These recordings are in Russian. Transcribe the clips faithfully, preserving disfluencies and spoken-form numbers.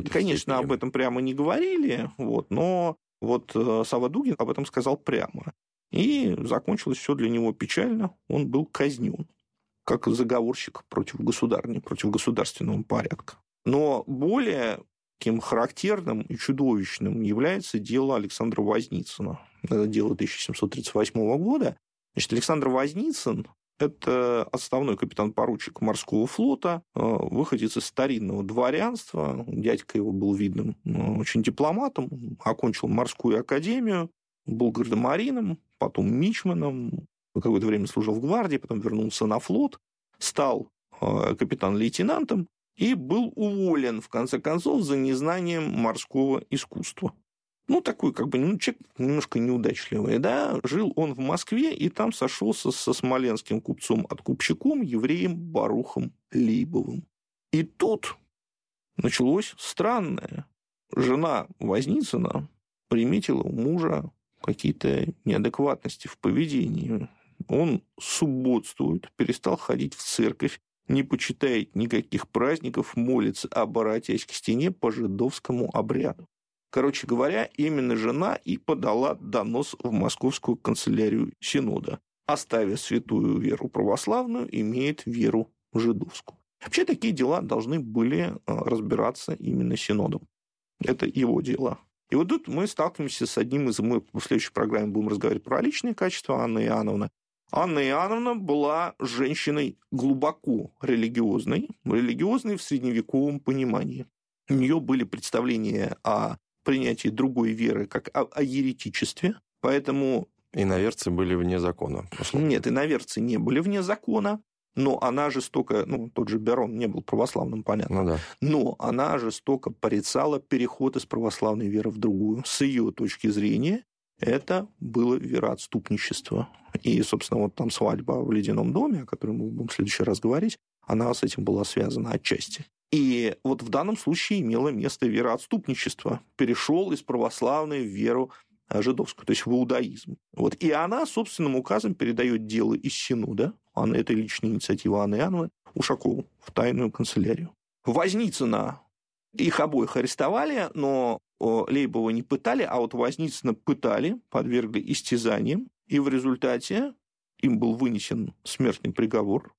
конечно, степени. Об этом прямо не говорили, вот, но вот Савва Дугин об этом сказал прямо. И закончилось все для него печально. Он был казнен как заговорщик против государни, против государственного порядка. Но более таким характерным и чудовищным является дело Александра Возницына. Это дело тысяча семьсот тридцать восьмого года. Значит, Александр Возницын – это отставной капитан-поручик морского флота, выходец из старинного дворянства. Дядька его был видным очень дипломатом, окончил морскую академию, был гардемарином, потом мичманом, какое-то время служил в гвардии, потом вернулся на флот, стал капитан-лейтенантом и был уволен, в конце концов, за незнанием морского искусства. Ну, такой, как бы, ну, человек немножко неудачливый, да, жил он в Москве, и там сошелся со смоленским купцом-откупщиком, евреем Барухом Лейбовым. И тут началось странное. Жена Возницына приметила у мужа какие-то неадекватности в поведении. Он субботствует, перестал ходить в церковь, не почитает никаких праздников, молится, обратясь к стене по жидовскому обряду. Короче говоря, именно жена и подала донос в Московскую канцелярию Синода. Оставив святую веру православную, имеет веру жидовскую. Вообще такие дела должны были разбираться именно Синодом. Это его дело. И вот тут мы сталкиваемся с одним из... Мы в следующей программе будем разговаривать про личные качества Анны Иоанновны. Анна Иоанновна была женщиной глубоко религиозной, религиозной в средневековом понимании. У нее были представления о принятии другой веры как о, о еретичестве, поэтому... Иноверцы были вне закона. Условно. Нет, иноверцы не были вне закона, но она жестоко... Ну, тот же Берон не был православным, понятно. Ну, да. Но она жестоко порицала переход из православной веры в другую. С ее точки зрения, это было вероотступничество. И, собственно, вот там свадьба в Ледяном доме, о которой мы будем в следующий раз говорить, она с этим была связана отчасти. И вот в данном случае имело место вероотступничество. Перешел из православной в веру жидовскую, то есть в иудаизм. Вот. И она собственным указом передает дело из Синода, она, это личная инициатива Анны Иоанновны, Ушакову в тайную канцелярию. Возницына их обоих арестовали, но Лейбова не пытали, а вот Возницына пытали, подвергли истязаниям, и в результате им был вынесен смертный приговор,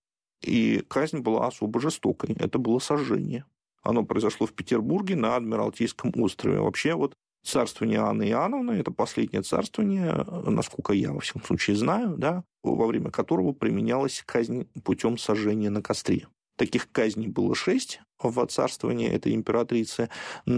и казнь была особо жестокой. Это было сожжение. Оно произошло в Петербурге на Адмиралтейском острове. Вообще вот царствование Анны Иоанновны – это последнее царствование, насколько я, во всяком случае, знаю, да, во время которого применялась казнь путем сожжения на костре. Таких казней было шесть в царствовании этой императрицы,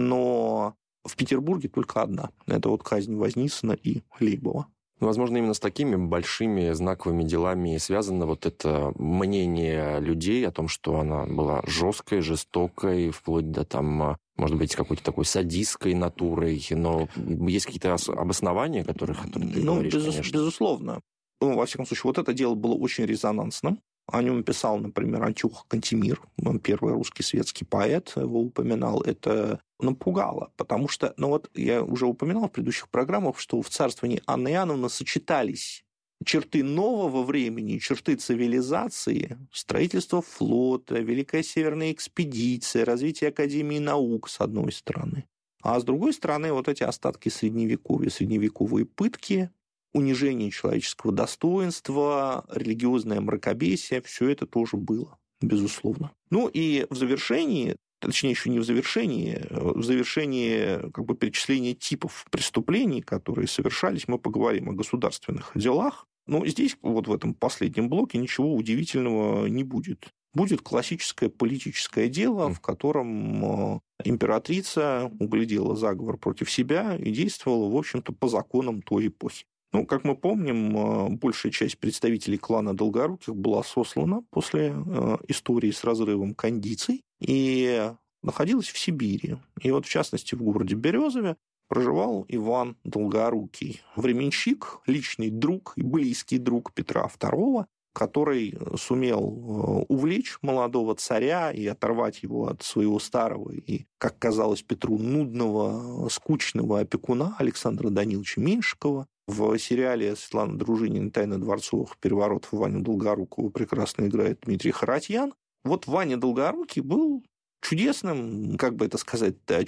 но в Петербурге только одна. Это вот казнь Возницына и Лейбова. Возможно, именно с такими большими знаковыми делами связано вот это мнение людей о том, что она была жесткой, жестокой, вплоть до там, может быть, какой-то такой садистской натурой. Но есть какие-то обоснования, которых, которые ты ну, говоришь, безус- конечно. Безусловно. Ну, во всяком случае, вот это дело было очень резонансным. О нем писал, например, Антюх Кантемир, первый русский светский поэт, его упоминал. Это напугало, потому что, ну вот я уже упоминал в предыдущих программах, что в царствовании Анны Иоанновны сочетались черты нового времени, черты цивилизации, строительство флота, Великая Северная экспедиция, развитие Академии наук, с одной стороны. А с другой стороны, вот эти остатки средневековья, средневековые пытки, унижение человеческого достоинства, религиозное мракобесие, все это тоже было, безусловно. Ну и в завершении, точнее, еще не в завершении, в завершении как бы перечисления типов преступлений, которые совершались, мы поговорим о государственных делах. Но здесь, вот в этом последнем блоке, ничего удивительного не будет. Будет классическое политическое дело, в котором императрица углядела заговор против себя и действовала, в общем-то, по законам той эпохи. Ну, как мы помним, большая часть представителей клана Долгоруких была сослана после истории с разрывом кондиций и находилась в Сибири. И вот, в частности, в городе Березове проживал Иван Долгорукий, временщик, личный друг и близкий друг Петра второго, который сумел увлечь молодого царя и оторвать его от своего старого и, как казалось Петру, нудного, скучного опекуна Александра Даниловича Меньшикова. В сериале Светланы Дружинина «Тайна дворцовых переворотов» Ваню Долгорукова прекрасно играет Дмитрий Харатьян. Вот Ваня Долгорукий был чудесным, как бы это сказать,